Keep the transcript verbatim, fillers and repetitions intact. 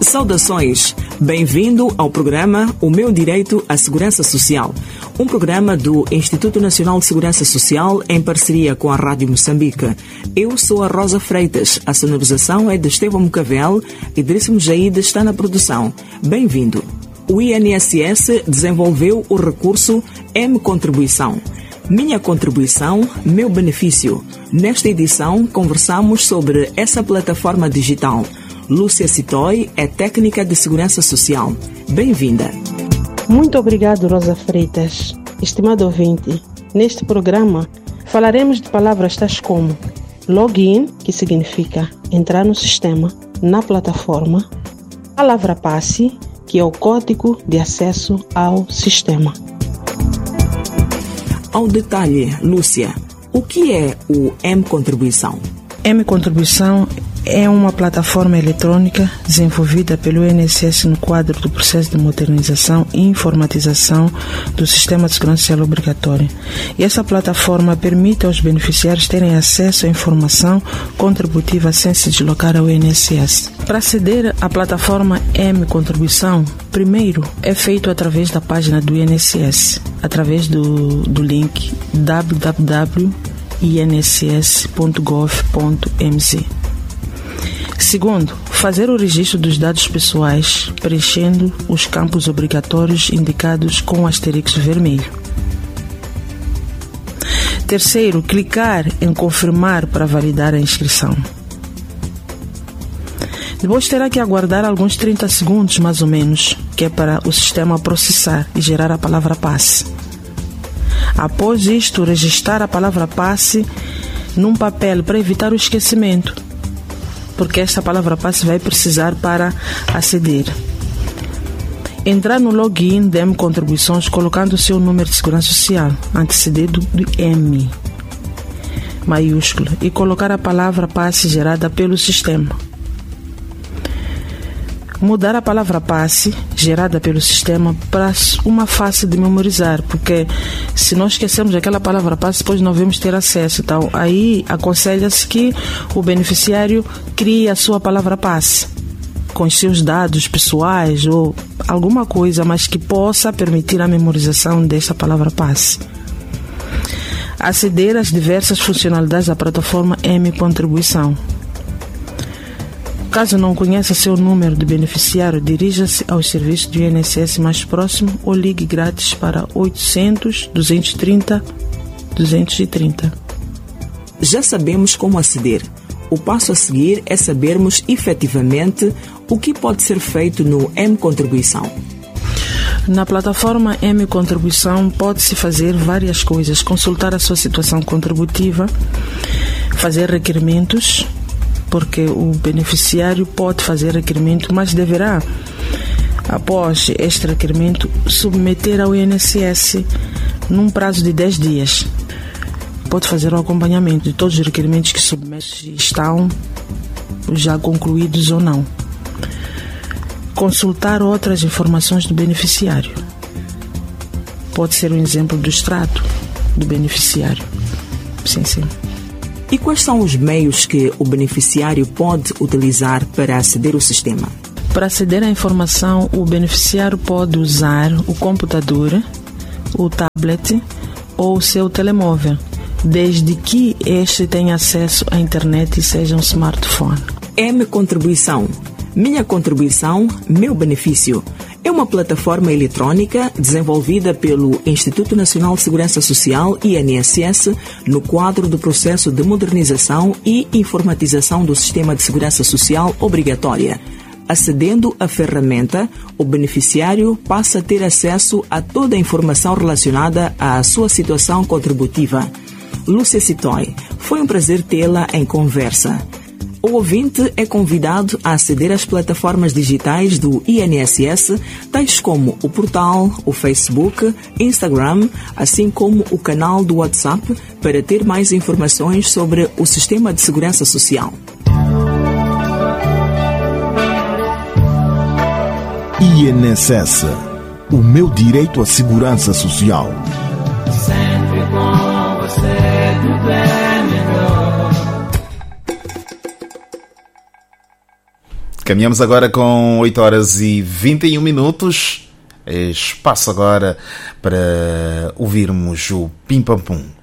Saudações! Bem-vindo ao programa O Meu Direito à Segurança Social, um programa do Instituto Nacional de Segurança Social em parceria com a Rádio Moçambique. Eu sou a Rosa Freitas, a sonorização é de Estevão Mocavel e Idríssimo Jaide está na produção. Bem-vindo! O I N S S desenvolveu o recurso M-Contribuição. Minha contribuição, meu benefício. Nesta edição, conversamos sobre essa plataforma digital. Lúcia Citói é técnica de segurança social. Bem-vinda. Muito obrigado, Rosa Freitas. Estimado ouvinte, neste programa falaremos de palavras tais como login, que significa entrar no sistema, na plataforma, palavra passe, que é o código de acesso ao sistema. Ao detalhe, Lúcia, o que é o M-Contribuição? M-Contribuição é uma plataforma eletrônica desenvolvida pelo I N S S no quadro do processo de modernização e informatização do Sistema de Segurança Social Obrigatório. E essa plataforma permite aos beneficiários terem acesso à informação contributiva sem se deslocar ao I N S S. Para aceder à plataforma M-Contribuição, primeiro é feito através da página do I N S S, através do, do link w w w ponto i n s s ponto gov ponto m z. Segundo, fazer o registro dos dados pessoais, preenchendo os campos obrigatórios indicados com o asterisco vermelho. Terceiro, clicar em confirmar para validar a inscrição. Depois terá que aguardar alguns trinta segundos, mais ou menos, que é para o sistema processar e gerar a palavra passe. Após isto, registrar a palavra passe num papel para evitar o esquecimento, porque esta palavra passe vai precisar para aceder. Entrar no login de M-Contribuições colocando o seu número de segurança social, antecedido de M, maiúsculo, e colocar a palavra passe gerada pelo sistema. Mudar a palavra passe gerada pelo sistema para uma fácil de memorizar, porque se nós esquecemos aquela palavra passe, depois não vamos ter acesso. Então, aí aconselha-se que o beneficiário crie a sua palavra passe com os seus dados pessoais ou alguma coisa, mas que possa permitir a memorização desta palavra passe. Aceder às diversas funcionalidades da plataforma M-Contribuição. Caso não conheça seu número de beneficiário, dirija-se ao serviço do I N S S mais próximo ou ligue grátis para oitocentos, duzentos e trinta, duzentos e trinta. Já sabemos como aceder. O passo a seguir é sabermos efetivamente o que pode ser feito no M-Contribuição. Na plataforma M-Contribuição pode-se fazer várias coisas: consultar a sua situação contributiva, fazer requerimentos, porque o beneficiário pode fazer requerimento, mas deverá, após este requerimento, submeter ao I N S S num prazo de dez dias. Pode fazer o acompanhamento de todos os requerimentos que submete, estão já concluídos ou não. Consultar outras informações do beneficiário. Pode ser um exemplo do extrato do beneficiário. Sim, sim. E quais são os meios que o beneficiário pode utilizar para aceder ao sistema? Para aceder à informação, o beneficiário pode usar o computador, o tablet ou o seu telemóvel, desde que este tenha acesso à internet e seja um smartphone. M-Contribuição. Minha contribuição, meu benefício. É uma plataforma eletrônica desenvolvida pelo Instituto Nacional de Segurança Social, I N S S, no quadro do processo de modernização e informatização do Sistema de Segurança Social Obrigatória. Acedendo à ferramenta, o beneficiário passa a ter acesso a toda a informação relacionada à sua situação contributiva. Lúcia Citói, foi um prazer tê-la em conversa. O ouvinte é convidado a aceder às plataformas digitais do I N S S, tais como o portal, o Facebook, Instagram, assim como o canal do WhatsApp, para ter mais informações sobre o Sistema de Segurança Social. I N S S, o meu direito à segurança social. Sempre com você, tudo é melhor. Caminhamos agora com oito horas e vinte e um minutos. Espaço agora para ouvirmos o Pim Pam Pum.